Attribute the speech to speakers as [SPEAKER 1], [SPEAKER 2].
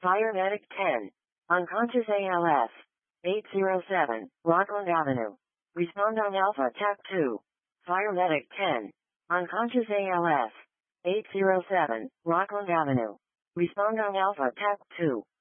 [SPEAKER 1] Fire Medic 10. Unconscious ALS. 807, Rockland Avenue. Respond on Alpha TAC 2. Fire Medic 10. Unconscious ALS. 807, Rockland Avenue. Respond on Alpha TAC 2.